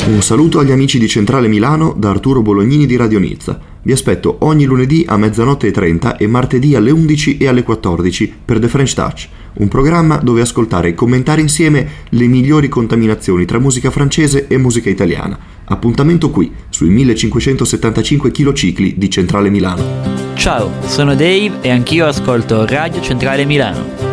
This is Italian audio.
Un saluto agli amici di Centrale Milano da Arturo Bolognini di Radio Nizza. Vi aspetto ogni lunedì a 00:30 e martedì alle 11 e alle 14 per The French Touch, un programma dove ascoltare e commentare insieme le migliori contaminazioni tra musica francese e musica italiana. Appuntamento qui, sui 1575 kcicli di Centrale Milano. Ciao, sono Dave e anch'io ascolto Radio Centrale Milano.